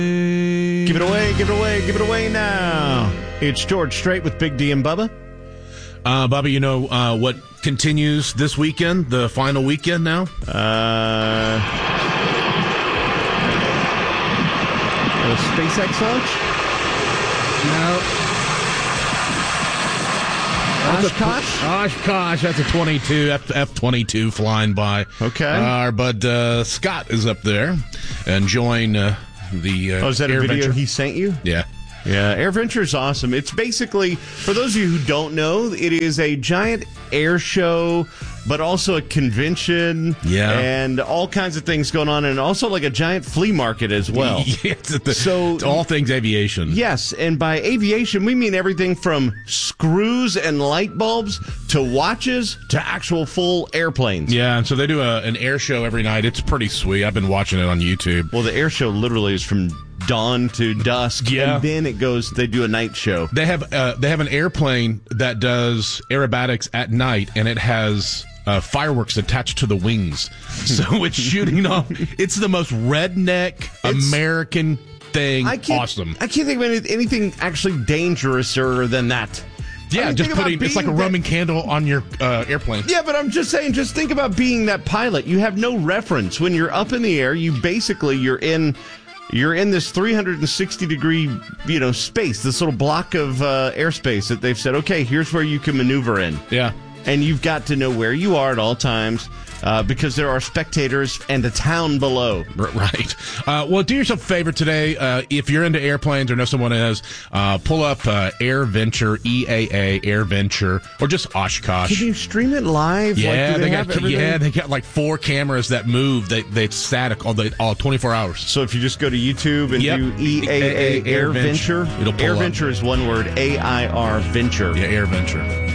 Give it away, give it away, give it away now. It's George Strait with Big D and Bubba. Bubba, you know what continues this weekend, the final weekend now? SpaceX launch? No. Oshkosh, that's a 22, F-22 flying by. Okay. Our bud Scott is up there enjoying the is that a video he sent you? Yeah. Yeah, AirVenture is awesome. It's basically, for those of you who don't know, it is a giant air show, but also a convention, and all kinds of things going on, and also like a giant flea market as well. So it's all things aviation. Yes, and by aviation, we mean everything from screws and light bulbs to watches to actual full airplanes. Yeah, and so they do an air show every night. It's pretty sweet. I've been watching it on YouTube. Well, the air show literally is from dawn to dusk, and then they do a night show. They have an airplane that does aerobatics at night, and it has fireworks attached to the wings, so it's shooting off. It's the most redneck American thing. Awesome. I can't think of anything actually dangerouser than that. Yeah, just putting it's like a Roman candle on your airplane. Yeah, but I'm just saying, just think about being that pilot. You have no reference when you're up in the air. You're in this 360-degree, space, this little block of airspace that they've said, okay, here's where you can maneuver in. Yeah. And you've got to know where you are at all times because there are spectators and a town below. Right. Well, do yourself a favor today. If you're into airplanes or know someone is, pull up AirVenture, EAA, AirVenture, or just Oshkosh. Can you stream it live? Yeah, they got like 4 cameras that move. They static all 24 hours. So if you just go to YouTube and do EAA AirVenture, it'll pull AirVenture is one word, AIR Venture. Yeah, AirVenture.